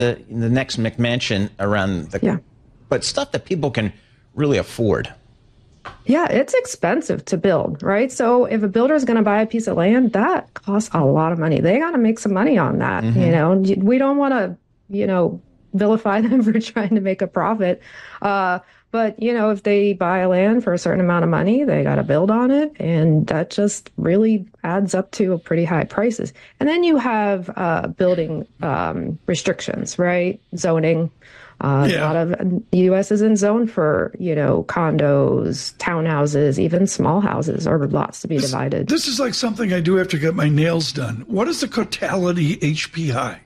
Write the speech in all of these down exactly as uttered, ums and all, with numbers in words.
the, the next McMansion around the, yeah. but stuff that people can really afford. Yeah, it's expensive to build, right? So if a builder is going to buy a piece of land, that costs a lot of money. They got to make some money on that. Mm-hmm. You know, we don't want to, you know, vilify them for trying to make a profit. Uh, but, you know, if they buy a land for a certain amount of money, they got to build on it. And that just really adds up to a pretty high prices. And then you have uh, building um, restrictions, right? Zoning. Uh, yeah. A lot of the U S isn't zoned for, you know, condos, townhouses, even small houses or lots to be this, divided. This is like something I do have to get my nails done. What is the Cotality H P I?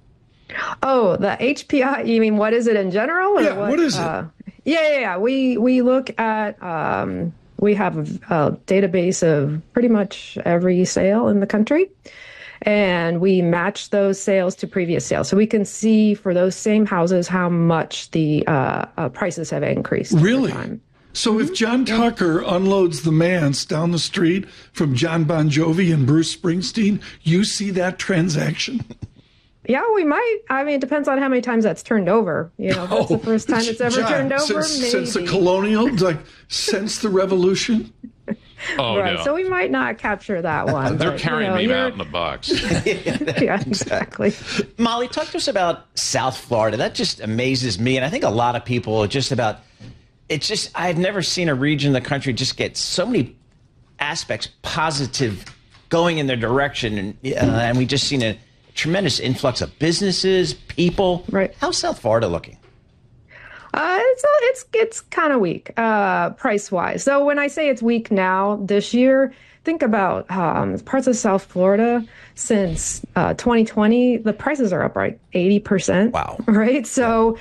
Oh, the H P I, you mean what is it in general? Or yeah, what, what is uh, it? Yeah, yeah, yeah. We, we look at, um, we have a, a database of pretty much every sale in the country. And we match those sales to previous sales. So we can see for those same houses how much the uh, uh, prices have increased. Really? Over time. So mm-hmm. if John Tucker unloads the Mance down the street from John Bon Jovi and Bruce Springsteen, you see that transaction? Yeah, we might. I mean, it depends on how many times that's turned over. You know, if that's oh, the first time it's ever John, turned over, since, maybe. Since the colonial, like, since the revolution? Oh, right. no. So we might not capture that one. They're but, carrying you know, me you're... out in the box. yeah, exactly. Molly, talk to us about South Florida. That just amazes me. And I think a lot of people are just about, it's just, I've never seen a region of the country just get so many aspects positive going in their direction. And, uh, and we just seen a tremendous influx of businesses, people. Right. How's South Florida looking? Uh, it's it's it's kind of weak uh, price wise. So when I say it's weak now this year, think about um, parts of South Florida since uh, twenty twenty. The prices are up like eighty percent. Wow. Right. So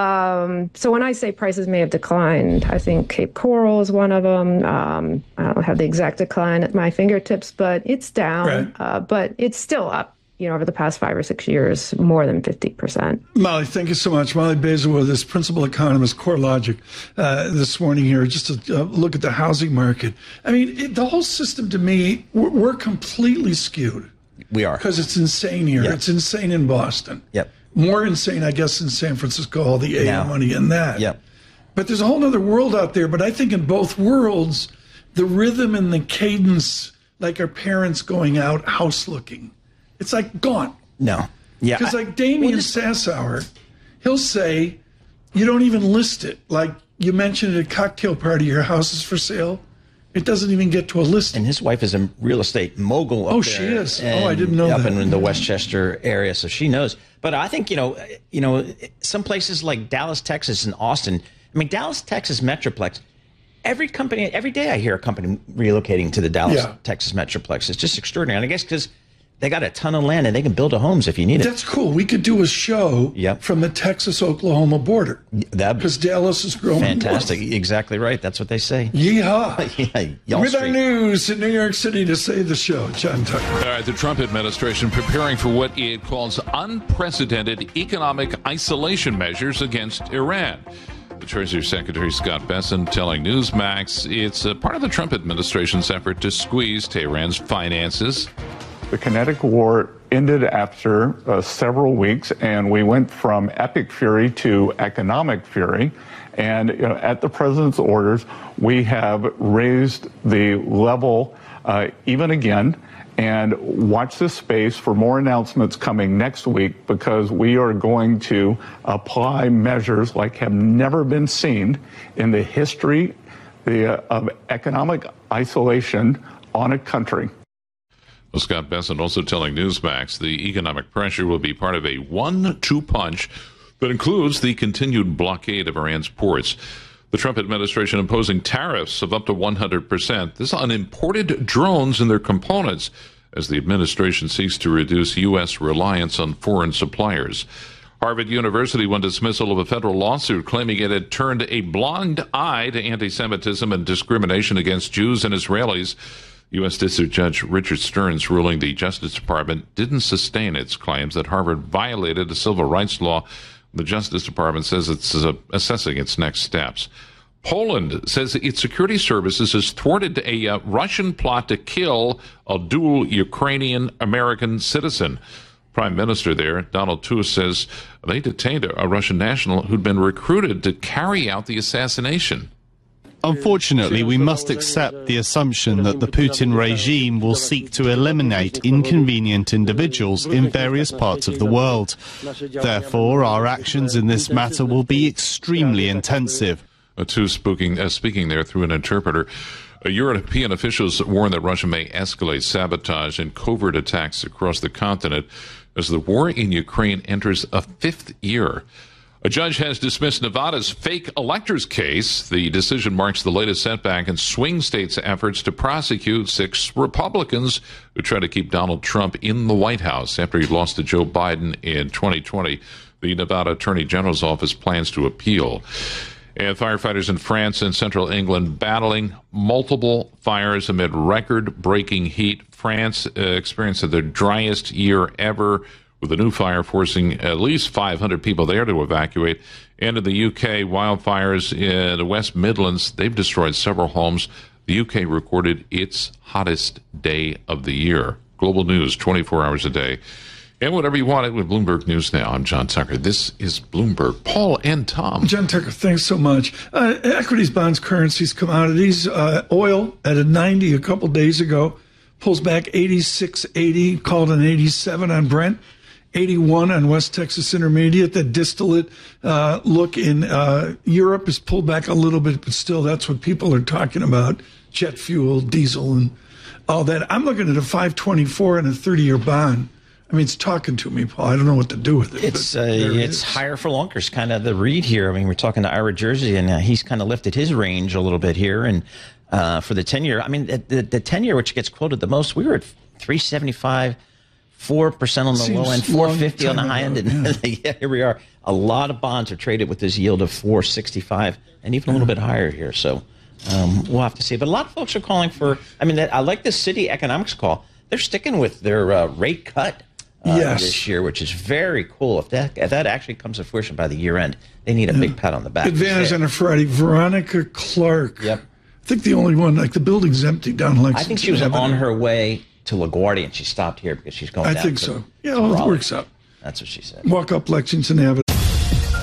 um, so when I say prices may have declined, I think Cape Coral is one of them. Um, I don't have the exact decline at my fingertips, but it's down. Right. Uh, but it's still up. You know, over the past five or six years, more than fifty percent. Molly, thank you so much. Molly Basil with this principal economist, CoreLogic, uh, this morning here, just to uh, look at the housing market. I mean, it, the whole system to me, we're, we're completely skewed. We are. Because it's insane here. Yep. It's insane in Boston. Yep. More insane, I guess, in San Francisco, all the A I money and that. Yep. But there's a whole other world out there. But I think in both worlds, the rhythm and the cadence, like our parents going out house looking, it's like gone. No. Yeah. Because like Damien well, Sassower, he'll say, you don't even list it. Like you mentioned at a cocktail party, your house is for sale. It doesn't even get to a listing. And his wife is a real estate mogul up oh, there. she is. Oh, I didn't know up that. Up in, in the Westchester area, so she knows. But I think, you know, you know, some places like Dallas, Texas, and Austin. I mean, Dallas, Texas Metroplex. Every company, every day I hear a company relocating to the Dallas, yeah. Texas Metroplex. It's just extraordinary. And I guess because they got a ton of land and they can build the homes if you need it. That's cool. We could do a show yep. from the Texas-Oklahoma border. Because Dallas is growing. Fantastic. North. Exactly right. That's what they say. Yeehaw. yeah, y'all With street. our news in New York City to save the show, John Tucker. All right, the Trump administration preparing for what it calls unprecedented economic isolation measures against Iran. The Treasury Secretary Scott Bessent telling Newsmax it's a part of the Trump administration's effort to squeeze Tehran's finances. The kinetic war ended after uh, several weeks, and we went from epic fury to economic fury. And you know, at the president's orders, we have raised the level uh, even again. And watch this space for more announcements coming next week, because we are going to apply measures like have never been seen in the history the, uh, of economic isolation on a country. Well, Scott Bessent also telling Newsmax the economic pressure will be part of a one two punch that includes the continued blockade of Iran's ports. The Trump administration imposing tariffs of up to one hundred percent. This on imported drones and their components as the administration seeks to reduce U S reliance on foreign suppliers. Harvard University won dismissal of a federal lawsuit claiming it had turned a blind eye to anti-Semitism and discrimination against Jews and Israelis. U S. District Judge Richard Stearns ruling the Justice Department didn't sustain its claims that Harvard violated a civil rights law. The Justice Department says it's uh, assessing its next steps. Poland says its security services has thwarted a uh, Russian plot to kill a dual Ukrainian-American citizen. Prime Minister there, Donald Tusk, says they detained a Russian national who'd been recruited to carry out the assassination. Unfortunately, we must accept the assumption that the Putin regime will seek to eliminate inconvenient individuals in various parts of the world. Therefore, our actions in this matter will be extremely intensive. Uh, Tusk speaking, uh, speaking there through an interpreter. Uh, European officials warn that Russia may escalate sabotage and covert attacks across the continent as the war in Ukraine enters a fifth year. A judge has dismissed Nevada's fake electors case. The decision marks the latest setback in swing states' efforts to prosecute six Republicans who try to keep Donald Trump in the White House after he lost to Joe Biden in twenty twenty. The Nevada Attorney General's office plans to appeal. And firefighters in France and central England battling multiple fires amid record-breaking heat. France uh, experienced their driest year ever, with a new fire forcing at least five hundred people there to evacuate. And in the U K, wildfires in the West Midlands, they've destroyed several homes. The U K recorded its hottest day of the year. Global news, twenty-four hours a day. And whatever you want it with Bloomberg News Now. I'm John Tucker. This is Bloomberg. Paul and Tom. John Tucker, thanks so much. Uh, equities, bonds, currencies, commodities. Uh, oil at a ninety a couple days ago. Pulls back eighty-six eighty, called an eighty-seven on Brent. eighty-one on West Texas Intermediate. The distillate uh, look in uh, Europe is pulled back a little bit, but still that's what people are talking about. Jet fuel, diesel, and all that. I'm looking at a five twenty-four and a thirty-year bond. I mean, it's talking to me, Paul. I don't know what to do with it. It's uh, it it's is. higher for longer. It's kind of the read here. I mean, we're talking to Ira Jersey, and uh, he's kind of lifted his range a little bit here. And uh, for the ten-year, I mean, the, the ten-year, which gets quoted the most, we were at three seventy-five. Four percent on the Seems low end, four fifty on the high ago, end, and yeah. yeah, here we are. A lot of bonds are traded with this yield of four sixty-five, and even a little bit higher here. So um, we'll have to see. But a lot of folks are calling for. I mean, I like this City Economics call. They're sticking with their uh, rate cut uh, yes. this year, which is very cool. If that if that actually comes to fruition by the year end, they need a yeah. big pat on the back. Advantage on a Friday. Veronica Clark. Yep. I think the only one. Like the building's empty down Lexington. I think she was on her way to LaGuardia, and she stopped here because she's going I down think to, so. Yeah, to well, it Raleigh. works out. That's what she said. Walk up Lexington Avenue.